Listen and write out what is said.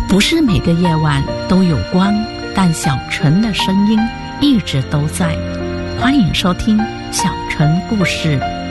不是每个夜晚都有光，但小陈的声音一直都在。欢迎收听小陈故事。